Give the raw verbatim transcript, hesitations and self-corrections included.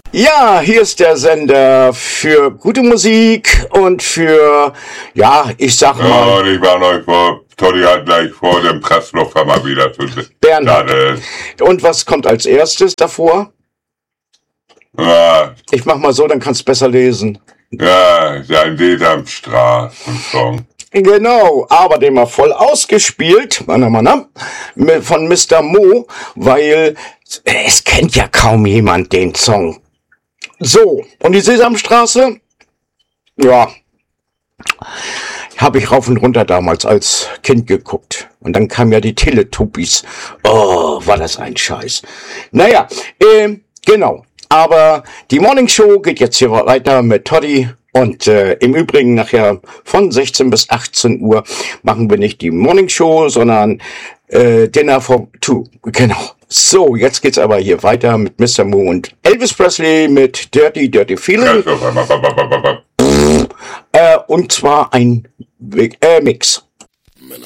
Ja, hier ist der Sender für gute Musik und für, ja, ich sag Ja, mal, und ich war noch vor, Toddy hat gleich vor dem Pressluft mal wieder zu sehen. Bernhard. Und was kommt als erstes davor? Ja, Ich mach mal so, dann kannst du besser lesen. ja, sein Sesamstraßen-Song. Genau, aber den mal voll ausgespielt, Mann, Mann, von Mister Mo, weil es kennt ja kaum jemand den Song. So, und die Sesamstraße, ja, habe ich rauf und runter damals als Kind geguckt. Und dann kamen ja die Teletubbies. Oh, war das ein Scheiß. Naja, äh, genau. Aber die Morning Show geht jetzt hier weiter mit Toddy. Und äh, im Übrigen nachher von sechzehn bis achtzehn Uhr machen wir nicht die Morning Show, sondern äh, Dinner for Two. Genau. So, jetzt geht's aber hier weiter mit Mister Mo und Elvis Presley mit Dirty Dirty Feeling. Äh, und zwar ein äh, Mix.